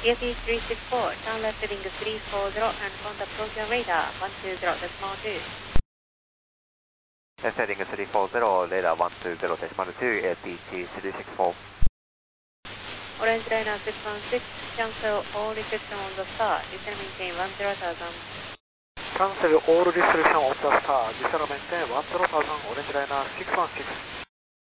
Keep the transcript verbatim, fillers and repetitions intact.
A P three six four, turn left heading three four zero and contact Tokyo radar one two zero decimal two. Left heading three four zero, radar one two zero decimal two, A P T three six four. Orange liner six one six, cancel all restriction on the star, descend maintain one zero thousand. Cancel all restriction on the star, descend maintain one zero thousand, orange liner six one six.